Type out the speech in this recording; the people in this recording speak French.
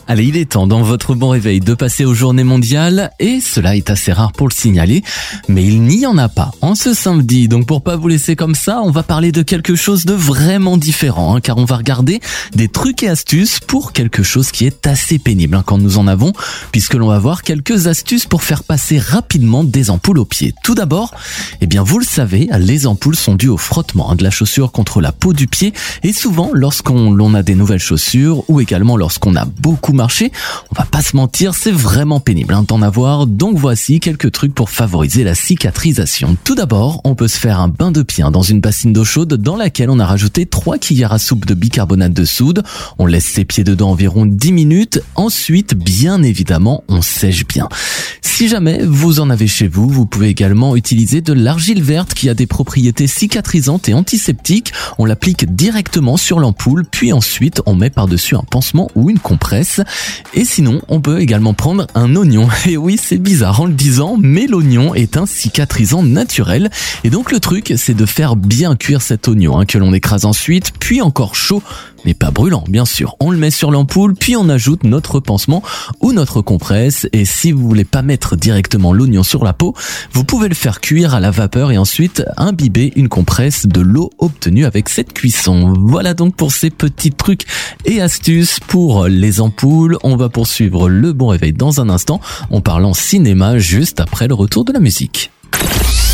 Allez, il est temps dans votre bon réveil de passer aux journées mondiales et cela est assez rare pour le signaler, mais il n'y en a pas en ce samedi. Donc pour pas vous laisser comme ça, on va parler de quelque chose de vraiment différent, car on va regarder des trucs et astuces pour quelque chose qui est assez pénible quand nous en avons, puisque l'on va voir quelques astuces pour faire passer rapidement des ampoules aux pieds. Tout d'abord, vous le savez, les ampoules sont dues au frottement de la chaussure contre la peau du pied et souvent lorsqu'on a des nouvelles chaussures ou également lorsqu'on a beaucoup marché, on va pas se mentir, c'est vraiment pénible d'en avoir. Donc voici quelques trucs pour favoriser la cicatrisation. Tout d'abord, on peut se faire un bain de pied dans une bassine d'eau chaude dans laquelle on a rajouté 3 cuillères à soupe de bicarbonate de soude. On laisse ses pieds dedans environ 10 minutes. Ensuite, bien évidemment, on sèche bien. Si jamais vous en avez chez vous, vous pouvez également utiliser de l'argile verte qui a des propriétés cicatrisantes et antiseptiques. On l'applique directement sur l'ampoule, puis ensuite on met par-dessus un pansement ou une compresse. Et sinon, on peut également prendre un oignon. Et oui, c'est bizarre en le disant, mais l'oignon est un cicatrisant naturel. Et donc le truc, c'est de faire bien cuire cet oignon, que l'on écrase ensuite, puis encore chaud, mais pas brûlant, bien sûr. On le met sur l'ampoule, puis on ajoute notre pansement ou notre compresse. Et si vous voulez pas mettre directement l'oignon sur la peau, vous pouvez le faire cuire à la vapeur et ensuite imbiber une compresse de l'eau obtenue avec cette cuisson. Voilà donc pour ces petits trucs et astuces pour les ampoules. On va poursuivre le bon réveil dans un instant en parlant cinéma juste après le retour de la musique.